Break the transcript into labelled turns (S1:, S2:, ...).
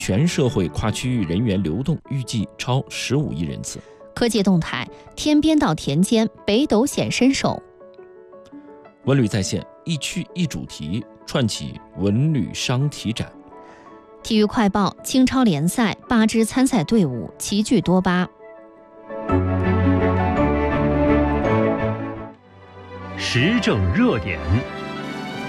S1: 全社会跨区域人员流动预计超15亿人次。
S2: 科技动态，天边到田间，北斗显身手。
S1: 文旅在线，一区一主题，串起文旅商体展。
S2: 体育快报，青超联赛8支参赛队伍齐聚多巴。
S3: 时政热点。